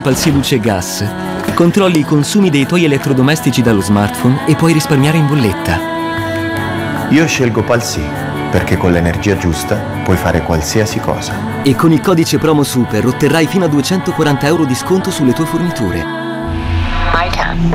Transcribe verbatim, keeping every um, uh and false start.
Palsy Luce e Gas. Controlli i consumi dei tuoi elettrodomestici dallo smartphone e puoi risparmiare in bolletta. Io scelgo Palsy perché con l'energia giusta puoi fare qualsiasi cosa. E con il codice promo SUPER otterrai fino a duecentoquaranta euro di sconto sulle tue forniture.